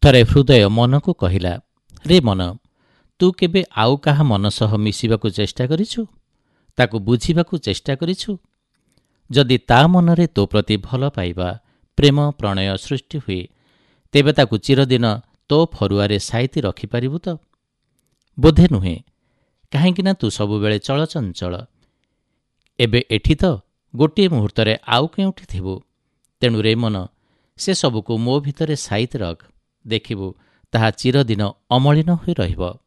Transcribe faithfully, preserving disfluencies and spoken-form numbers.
ଥରେ ହୃଦୟ ମନକୁ କହିଲା, ରେ ମନ, ତୁ କେବେ ଆଉ କାହା ମନ ସହ ମିଶିବାକୁ ଚେଷ୍ଟା କରିଛୁ? ତାକୁ ବୁଝିବାକୁ ଚେଷ୍ଟା କରିଛୁ? ଯଦି ତା ମନରେ ତୋ ପ୍ରତି ଭଲ ପାଇବା, ପ୍ରେମ, ପ୍ରଣୟ ସୃଷ୍ଟି ହୁଏ, ତେବେ ତାକୁ ଚିରଦିନ ତୋ ଫରୁଆରେ ସାଇତି ରଖିପାରିବୁ ତ? ବୋଧେ ନୁହେଁ, କାହିଁକିନା ତୁ ସବୁବେଳେ ଚଳଚଞ୍ଚଳ। ଏବେ ଏଠି ତ, ଗୋଟିଏ ମୁହୂର୍ତ୍ତରେ ଆଉ କେଉଁଠି ଥିବୁ। ତେଣୁ ରେ ମନ, ସେ ସବୁକୁ ମୋ ଭିତରେ ସାଇତି ରଖ, ଦେଖିବୁ ତାହା ଚିରଦିନ ଅମଳିନ ହୋଇ ରହିବ।